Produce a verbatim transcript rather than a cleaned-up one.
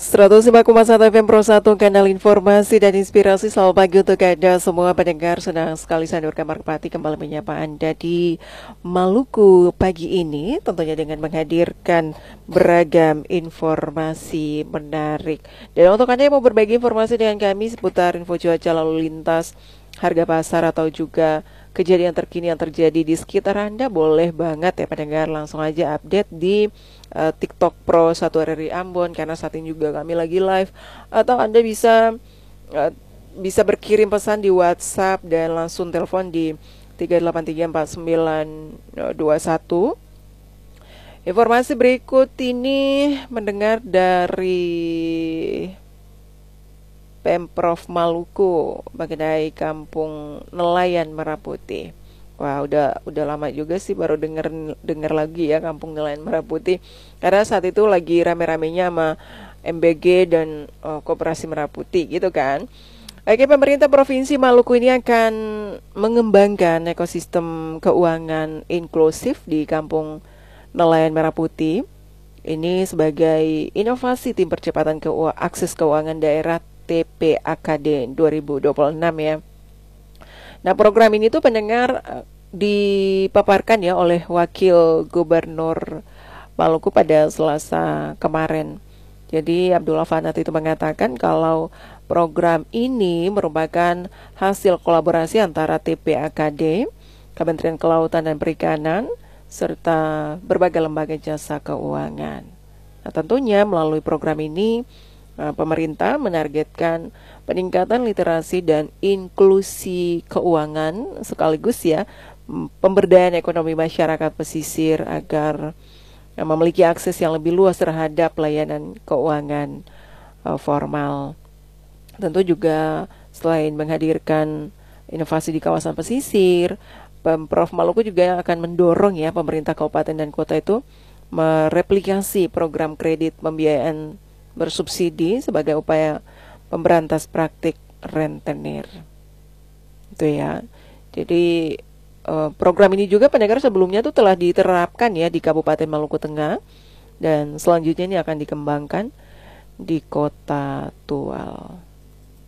seratus lima koma satu F M Pro satu, kanal informasi dan inspirasi. Selamat pagi untuk Anda semua pendengar. Senang sekali saya Nur Kamarpati kembali menyapa Anda di Maluku pagi ini, tentunya dengan menghadirkan beragam informasi menarik. Dan untuk Anda yang mau berbagi informasi dengan kami seputar info cuaca, lalu lintas, harga pasar, atau juga kejadian terkini yang terjadi di sekitar Anda, boleh banget ya pendengar langsung aja update di uh, TikTok Pro satu R R I Ambon, karena saat ini juga kami lagi live. Atau Anda bisa uh, bisa berkirim pesan di WhatsApp dan langsung telepon di tiga delapan tiga empat sembilan dua satu. Informasi berikut ini mendengar dari Pemprov Maluku mengenai kampung nelayan Merah Putih. Wah, udah udah lama juga sih baru denger denger lagi ya kampung nelayan Merah Putih. Karena saat itu lagi rame-ramenya sama M B G dan uh, Koperasi Merah Putih gitu kan. Oke, pemerintah Provinsi Maluku ini akan mengembangkan ekosistem keuangan inklusif di kampung nelayan Merah Putih. Ini sebagai inovasi tim percepatan keuangan, akses keuangan daerah T P A K D dua ribu dua puluh enam ya. Nah, program ini tuh pendengar dipaparkan ya oleh Wakil Gubernur Maluku pada Selasa kemarin. Jadi Abdullah Fanat itu mengatakan kalau program ini merupakan hasil kolaborasi antara T P A K D, Kementerian Kelautan dan Perikanan, serta berbagai lembaga jasa keuangan. Nah, tentunya melalui program ini pemerintah menargetkan peningkatan literasi dan inklusi keuangan sekaligus ya pemberdayaan ekonomi masyarakat pesisir agar memiliki akses yang lebih luas terhadap layanan keuangan uh, formal. Tentu juga selain menghadirkan inovasi di kawasan pesisir, Pemprov Maluku juga akan mendorong ya pemerintah kabupaten dan kota itu mereplikasi program kredit pembiayaan bersubsidi sebagai upaya pemberantas praktik rentenir. Itu ya. Jadi eh, program ini juga pendengar sebelumnya tuh telah diterapkan ya di Kabupaten Maluku Tengah, dan selanjutnya ini akan dikembangkan di Kota Tual.